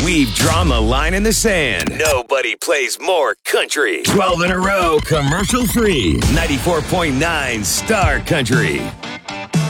We've drawn the line in the sand. Nobody plays more country. 12 in a row, commercial free. 94.9 Star Country.